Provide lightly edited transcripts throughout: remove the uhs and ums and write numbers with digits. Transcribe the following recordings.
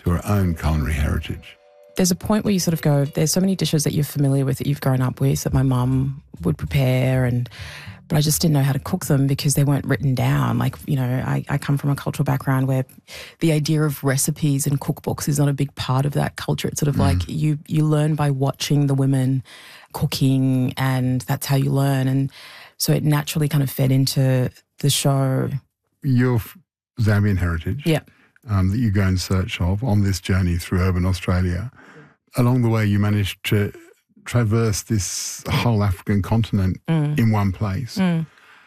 to her own culinary heritage. There's a point where you sort of go, there's so many dishes that you're familiar with, that you've grown up with, that my mum would prepare, but I just didn't know how to cook them because they weren't written down. Like, you know, I come from a cultural background where the idea of recipes and cookbooks is not a big part of that culture. It's sort of like you learn by watching the women cooking, and that's how you learn. And so it naturally kind of fed into the show. Your Zambian heritage, yeah, that you go in search of on this journey through urban Australia. Along the way, you managed to traverse this whole African continent in one place. Can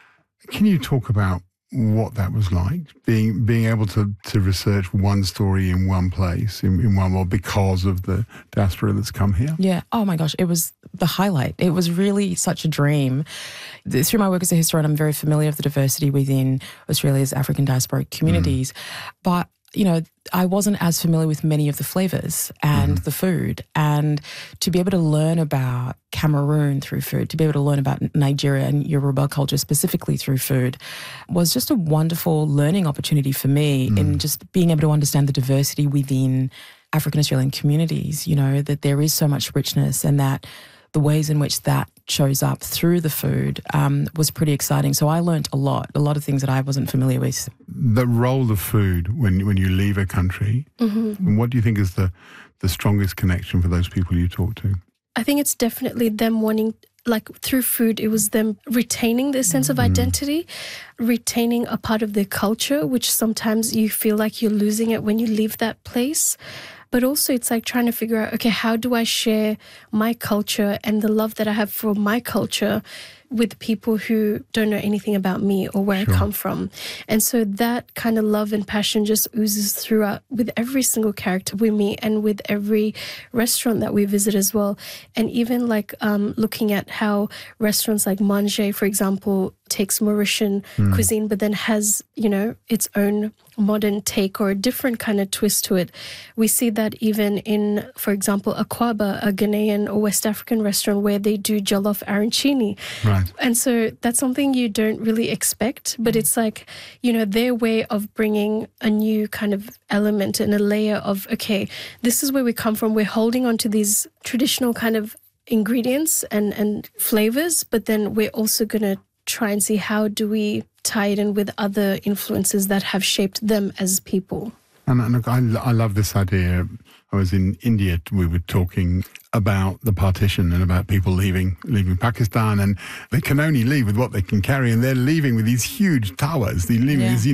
you talk about what that was like, being able to research one story in one place, in one world, because of the diaspora that's come here? Yeah. Oh my gosh, it was the highlight. It was really such a dream. Through my work as a historian, I'm very familiar with the diversity within Australia's African diasporic communities. But, you know, I wasn't as familiar with many of the flavours and the food. And to be able to learn about Cameroon through food, to be able to learn about Nigeria and Yoruba culture specifically through food, was just a wonderful learning opportunity for me in just being able to understand the diversity within African Australian communities, you know, that there is so much richness, and that the ways in which that shows up through the food was pretty exciting. So I learnt a lot of things that I wasn't familiar with. The role of food when you leave a country, what do you think is the strongest connection for those people you talk to? I think it's definitely them wanting, like through food, it was them retaining their sense of identity, retaining a part of their culture, which sometimes you feel like you're losing it when you leave that place. But also it's like trying to figure out, okay, how do I share my culture and the love that I have for my culture with people who don't know anything about me or where I come from? And so that kind of love and passion just oozes throughout with every single character we meet and with every restaurant that we visit as well. And even like looking at how restaurants like Manger, for example, takes Mauritian cuisine but then has, you know, its own modern take or a different kind of twist to it. We see that even in, for example, Akwaba, a Ghanaian or West African restaurant where they do jollof arancini. Right. And so that's something you don't really expect, but it's like, you know, their way of bringing a new kind of element and a layer of, okay, this is where we come from. We're holding on to these traditional kind of ingredients and flavors, but then we're also going to try and see how do we tie it in with other influences that have shaped them as people. And look, I love this idea. I was in India, we were talking about the partition and about people leaving Pakistan, and they can only leave with what they can carry, and they're leaving with these huge tawas. They're leaving these,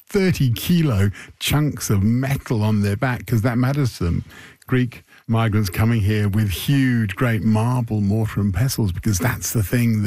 30-kilo chunks of metal on their back because that matters to them. Greek migrants coming here with huge, great marble mortar and pestles because that's the thing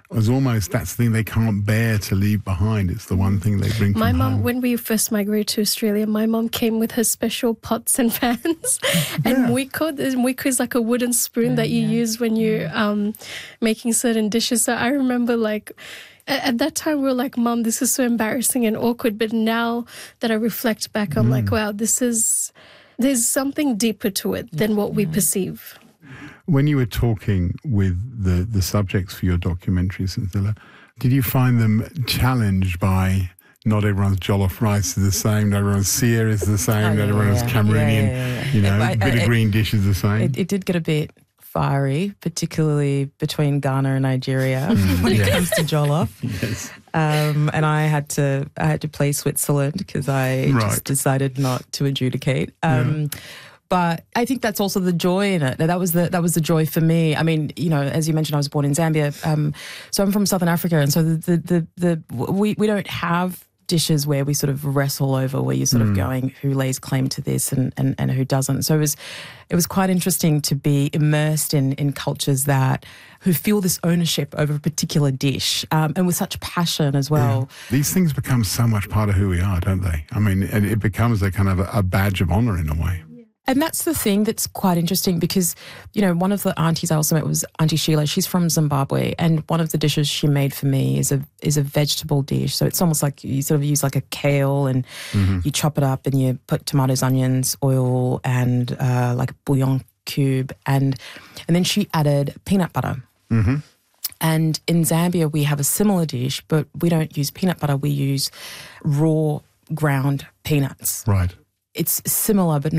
they can't bear to leave behind. It's the one thing they bring from home. My mum, when we first migrated to Australia, my mum came with her special pots and pans and mwiko. Mwiko is like a wooden spoon that you use when you're making certain dishes. So I remember like, at that time, we were like, Mum, this is so embarrassing and awkward. But now that I reflect back, I'm like, wow, there's something deeper to it than what we perceive. When you were talking with the subjects for your documentary, Cynthia, did you find them challenged by not everyone's jollof rice is the same, not everyone's sear is the same, not everyone's Cameroonian, bit of green dish is the same? It did get a bit fiery, particularly between Ghana and Nigeria when it comes to jollof. Yes. And I had to play Switzerland because I just decided not to adjudicate. But I think that's also the joy in it. That was the joy for me. I mean, you know, as you mentioned, I was born in Zambia, so I'm from Southern Africa, and so we don't have dishes where we sort of wrestle over where you're sort of going who lays claim to this and who doesn't. So it was quite interesting to be immersed in cultures who feel this ownership over a particular dish and with such passion as well. Yeah. These things become so much part of who we are, don't they? I mean, it becomes a kind of a badge of honour in a way. And that's the thing that's quite interesting because, you know, one of the aunties I also met was Auntie Sheila. She's from Zimbabwe, and one of the dishes she made for me is a vegetable dish. So it's almost like you sort of use like a kale and you chop it up and you put tomatoes, onions, oil and like a bouillon cube. And then she added peanut butter. Mm-hmm. And in Zambia, we have a similar dish, but we don't use peanut butter. We use raw ground peanuts. Right. It's similar but